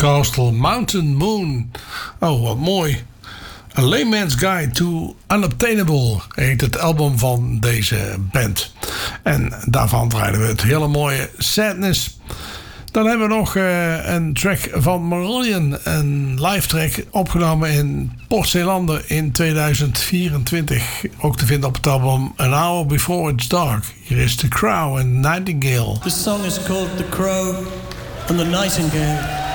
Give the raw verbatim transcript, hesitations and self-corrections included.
Castle Mountain Moon. Oh, wat mooi. A Layman's Guide to Unobtainable heet het album van deze band. En daarvan draaien we het hele mooie Sadness. Dan hebben we nog uh, een track van Marillion. Een live track opgenomen in Port Zeelander in tweeduizend vierentwintig. Ook te vinden op het album An Hour Before It's Dark. Hier is The Crow en Nightingale. This song is called The Crow and the Nightingale.